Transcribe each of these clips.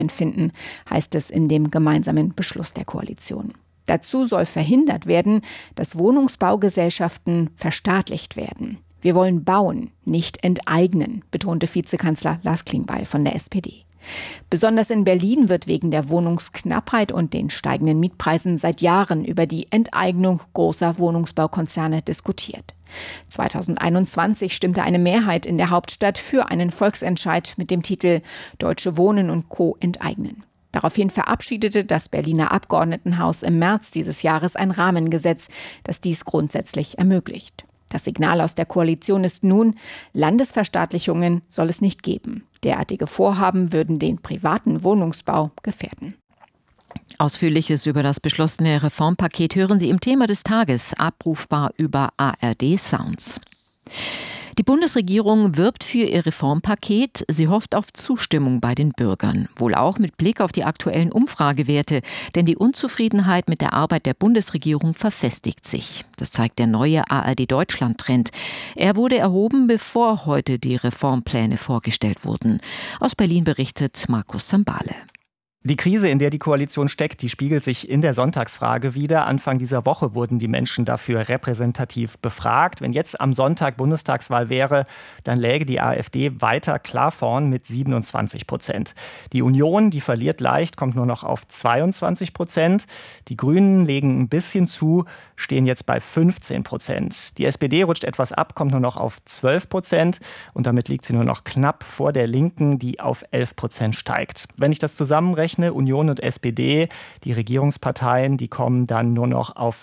finden, heißt es in dem gemeinsamen Beschluss der Koalition. Dazu soll verhindert werden, dass Wohnungsbaugesellschaften verstaatlicht werden. Wir wollen bauen, nicht enteignen, betonte Vizekanzler Lars Klingbeil von der SPD. Besonders in Berlin wird wegen der Wohnungsknappheit und den steigenden Mietpreisen seit Jahren über die Enteignung großer Wohnungsbaukonzerne diskutiert. 2021 stimmte eine Mehrheit in der Hauptstadt für einen Volksentscheid mit dem Titel Deutsche Wohnen und Co. enteignen. Daraufhin verabschiedete das Berliner Abgeordnetenhaus im März dieses Jahres ein Rahmengesetz, das dies grundsätzlich ermöglicht. Das Signal aus der Koalition ist nun, Landesverstaatlichungen soll es nicht geben. Derartige Vorhaben würden den privaten Wohnungsbau gefährden. Ausführliches über das beschlossene Reformpaket hören Sie im Thema des Tages, abrufbar über ARD Sounds. Die Bundesregierung wirbt für ihr Reformpaket. Sie hofft auf Zustimmung bei den Bürgern. Wohl auch mit Blick auf die aktuellen Umfragewerte. Denn die Unzufriedenheit mit der Arbeit der Bundesregierung verfestigt sich. Das zeigt der neue ARD-Deutschland-Trend. Er wurde erhoben, bevor heute die Reformpläne vorgestellt wurden. Aus Berlin berichtet Markus Sambale. Die Krise, in der die Koalition steckt, die spiegelt sich in der Sonntagsfrage wider. Anfang dieser Woche wurden die Menschen dafür repräsentativ befragt. Wenn jetzt am Sonntag Bundestagswahl wäre, dann läge die AfD weiter klar vorn mit 27%. Die Union, die verliert leicht, kommt nur noch auf 22%. Die Grünen legen ein bisschen zu, stehen jetzt bei 15%. Die SPD rutscht etwas ab, kommt nur noch auf 12%. Und damit liegt sie nur noch knapp vor der Linken, die auf 11% steigt. Wenn ich das zusammenrechne, Union und SPD, die Regierungsparteien, die kommen dann nur noch auf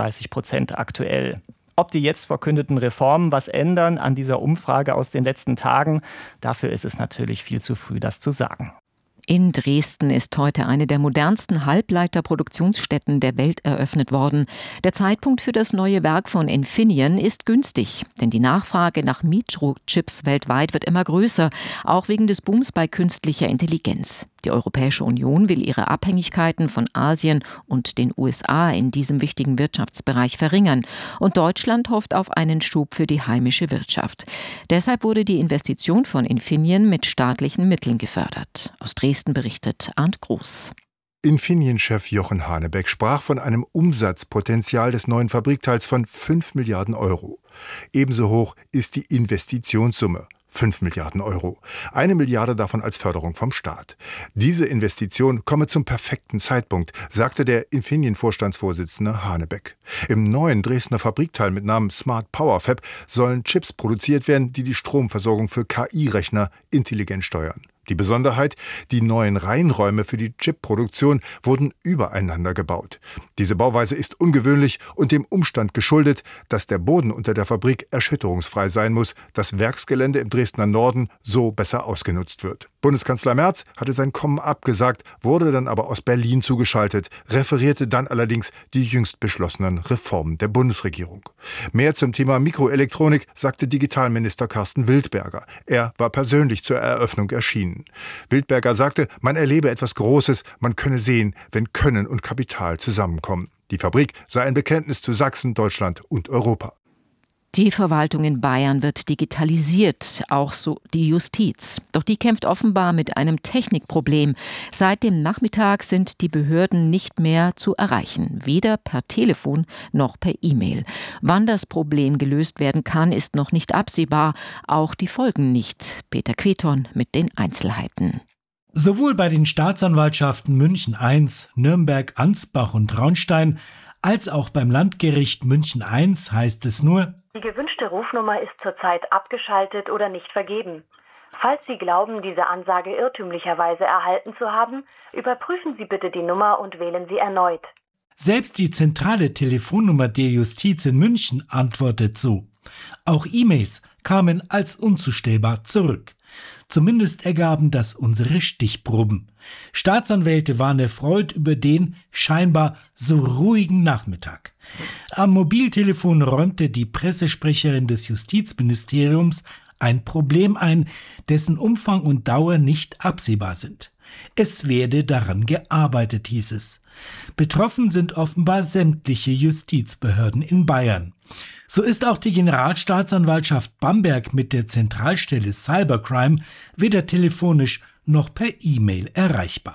34% aktuell. Ob die jetzt verkündeten Reformen was ändern an dieser Umfrage aus den letzten Tagen, dafür ist es natürlich viel zu früh, das zu sagen. In Dresden ist heute eine der modernsten Halbleiterproduktionsstätten der Welt eröffnet worden. Der Zeitpunkt für das neue Werk von Infineon ist günstig, denn die Nachfrage nach Mikrochips weltweit wird immer größer, auch wegen des Booms bei künstlicher Intelligenz. Die Europäische Union will ihre Abhängigkeiten von Asien und den USA in diesem wichtigen Wirtschaftsbereich verringern. Und Deutschland hofft auf einen Schub für die heimische Wirtschaft. Deshalb wurde die Investition von Infineon mit staatlichen Mitteln gefördert. Aus Dresden berichtet Arndt Groß. Infineon-Chef Jochen Hanebeck sprach von einem Umsatzpotenzial des neuen Fabrikteils von 5 Milliarden Euro. Ebenso hoch ist die Investitionssumme. 5 Milliarden Euro. 1 Milliarde davon als Förderung vom Staat. Diese Investition komme zum perfekten Zeitpunkt, sagte der Infineon-Vorstandsvorsitzende Hanebeck. Im neuen Dresdner Fabrikteil mit Namen Smart Power Fab sollen Chips produziert werden, die die Stromversorgung für KI-Rechner intelligent steuern. Die Besonderheit, die neuen Reihenräume für die Chipproduktion wurden übereinander gebaut. Diese Bauweise ist ungewöhnlich und dem Umstand geschuldet, dass der Boden unter der Fabrik erschütterungsfrei sein muss, das Werksgelände im Dresdner Norden so besser ausgenutzt wird. Bundeskanzler Merz hatte sein Kommen abgesagt, wurde dann aber aus Berlin zugeschaltet, referierte dann allerdings die jüngst beschlossenen Reformen der Bundesregierung. Mehr zum Thema Mikroelektronik sagte Digitalminister Carsten Wildberger. Er war persönlich zur Eröffnung erschienen. Wildberger sagte, man erlebe etwas Großes, man könne sehen, wenn Können und Kapital zusammenkommen. Die Fabrik sei ein Bekenntnis zu Sachsen, Deutschland und Europa. Die Verwaltung in Bayern wird digitalisiert, auch so die Justiz. Doch die kämpft offenbar mit einem Technikproblem. Seit dem Nachmittag sind die Behörden nicht mehr zu erreichen, weder per Telefon noch per E-Mail. Wann das Problem gelöst werden kann, ist noch nicht absehbar, auch die Folgen nicht. Peter Queton mit den Einzelheiten. Sowohl bei den Staatsanwaltschaften München I, Nürnberg, Ansbach und Traunstein als auch beim Landgericht München I heißt es nur: Die gewünschte Rufnummer ist zurzeit abgeschaltet oder nicht vergeben. Falls Sie glauben, diese Ansage irrtümlicherweise erhalten zu haben, überprüfen Sie bitte die Nummer und wählen Sie erneut. Selbst die zentrale Telefonnummer der Justiz in München antwortet so. Auch E-Mails kamen als unzustellbar zurück. Zumindest ergaben das unsere Stichproben. Staatsanwälte waren erfreut über den scheinbar so ruhigen Nachmittag. Am Mobiltelefon räumte die Pressesprecherin des Justizministeriums ein Problem ein, dessen Umfang und Dauer nicht absehbar sind. Es werde daran gearbeitet, hieß es. Betroffen sind offenbar sämtliche Justizbehörden in Bayern. So ist auch die Generalstaatsanwaltschaft Bamberg mit der Zentralstelle Cybercrime weder telefonisch noch per E-Mail erreichbar.